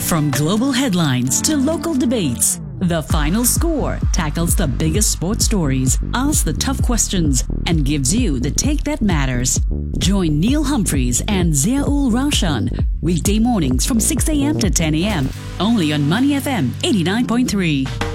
From global headlines to local debates, The Final Score tackles the biggest sports stories, asks the tough questions, and gives you the take that matters. Join Neil Humphreys and Zia-ul Raushan weekday mornings from 6 a.m. to 10 a.m. only on Money FM 89.3.